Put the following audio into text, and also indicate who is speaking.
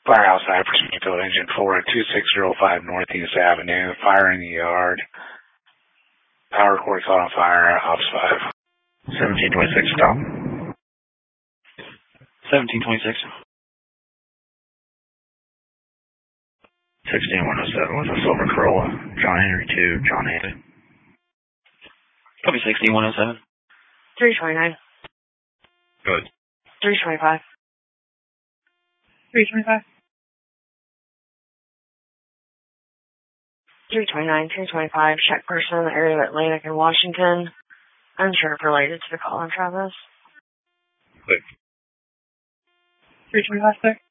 Speaker 1: Firehouse Cypress Springfield, engine 4 at 2605 Northeast Avenue. Fire in the yard. Power cord caught on fire. Ops 5. 1726, Tom.
Speaker 2: 1726.
Speaker 1: 16107 with a silver Corolla. John Henry 2, John Haley.
Speaker 2: Copy 16107.
Speaker 3: 329.
Speaker 1: Good.
Speaker 3: 325. 325. 329, 325. Check person in the area of Atlantic and Washington. Unsure if related to the call on Travis.
Speaker 1: Quick.
Speaker 3: 325, sir.